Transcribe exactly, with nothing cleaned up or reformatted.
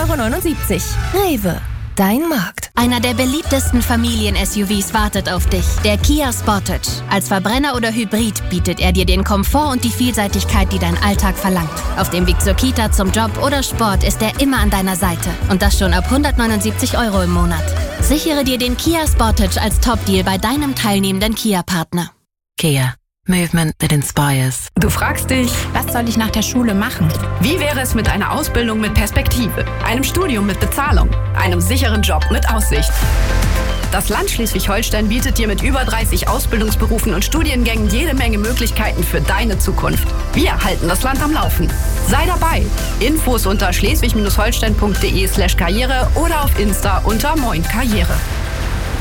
Euro neunundsiebzig. Rewe. Dein Markt. Einer der beliebtesten Familien-S U Vs wartet auf dich. Der Kia Sportage. Als Verbrenner oder Hybrid bietet er dir den Komfort und die Vielseitigkeit, die dein Alltag verlangt. Auf dem Weg zur Kita, zum Job oder Sport ist er immer an deiner Seite. Und das schon ab hundertneunundsiebzig Euro im Monat. Sichere dir den Kia Sportage als Top-Deal bei deinem teilnehmenden Kia-Partner. Kia. Movement that inspires. Du fragst dich, was soll ich nach der Schule machen? Wie wäre es mit einer Ausbildung mit Perspektive, einem Studium mit Bezahlung, einem sicheren Job mit Aussicht? Das Land Schleswig-Holstein bietet dir mit über dreißig Ausbildungsberufen und Studiengängen jede Menge Möglichkeiten für deine Zukunft. Wir halten das Land am Laufen. Sei dabei. Infos unter schleswig-holstein.de slash karriere oder auf Insta unter Moin Karriere.